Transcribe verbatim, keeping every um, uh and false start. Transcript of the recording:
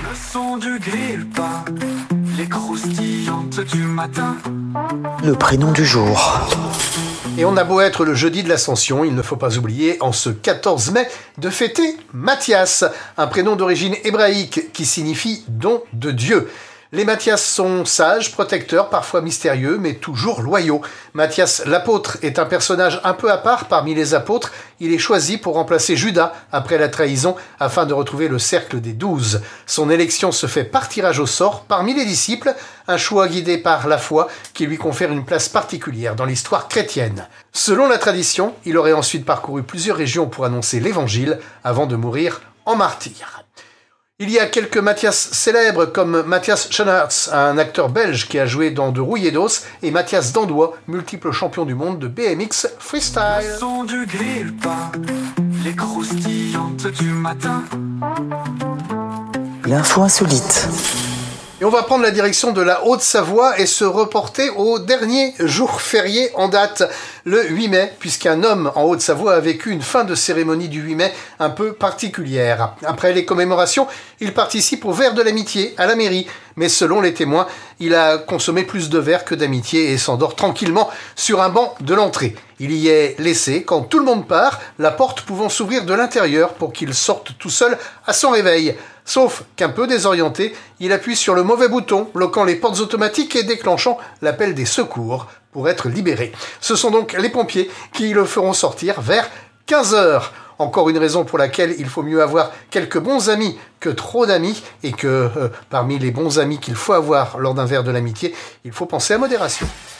Le son du grille-pain, les croustillantes du matin. Le prénom du jour. Et on a beau être le jeudi de l'Ascension, il ne faut pas oublier, en ce quatorze mai, de fêter Matthias, un prénom d'origine hébraïque qui signifie don de Dieu. Les Matthias sont sages, protecteurs, parfois mystérieux, mais toujours loyaux. Matthias l'apôtre est un personnage un peu à part parmi les apôtres. Il est choisi pour remplacer Judas après la trahison afin de retrouver le cercle des douze. Son élection se fait par tirage au sort parmi les disciples, un choix guidé par la foi qui lui confère une place particulière dans l'histoire chrétienne. Selon la tradition, il aurait ensuite parcouru plusieurs régions pour annoncer l'évangile avant de mourir en martyr. Il y a quelques Matthias célèbres comme Matthias Schoenaerts, un acteur belge qui a joué dans De Rouilledos, et Matthias Dandois, multiple champion du monde de B M X freestyle. Le son du grille-pain, les croustillantes du matin. L'info insolite. Et on va prendre la direction de la Haute-Savoie et se reporter au dernier jour férié en date, le huit mai, puisqu'un homme en Haute-Savoie a vécu une fin de cérémonie du huit mai un peu particulière. Après les commémorations, il participe au verre de l'amitié à la mairie, mais selon les témoins, il a consommé plus de verre que d'amitié et s'endort tranquillement sur un banc de l'entrée. Il y est laissé quand tout le monde part, la porte pouvant s'ouvrir de l'intérieur pour qu'il sorte tout seul à son réveil. Sauf qu'un peu désorienté, il appuie sur le mauvais bouton, bloquant les portes automatiques et déclenchant l'appel des secours pour être libéré. Ce sont donc les pompiers qui le feront sortir vers quinze heures. Encore une raison pour laquelle il faut mieux avoir quelques bons amis que trop d'amis, et que euh, parmi les bons amis qu'il faut avoir lors d'un verre de l'amitié, il faut penser à modération.